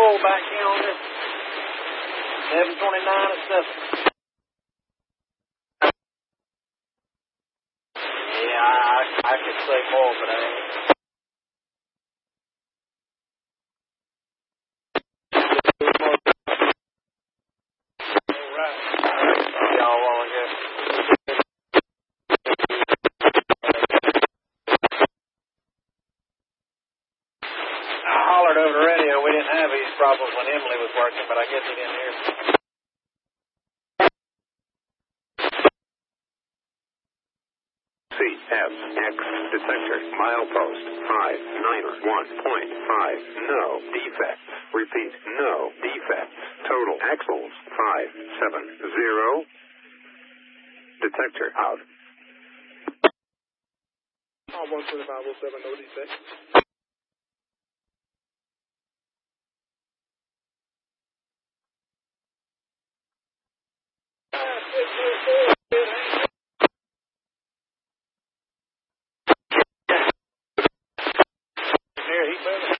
control back here on this 729 at 7. Yeah, I could say more, but I ain't. Y'all want to get. I hollered over the radio. We didn't have these problems when Emily was working, but I guess he didn't hear. CSX detector milepost 591.5. No defects. Repeat, no defects. Total axles 570. Detector out. 12507, no defects. Here, he's moving.